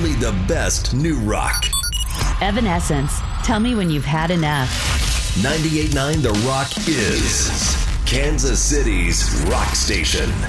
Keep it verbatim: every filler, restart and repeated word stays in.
only the best new rock. Evanescence. Tell me when you've had enough. ninety-eight point nine The Rock is Kansas City's rock station.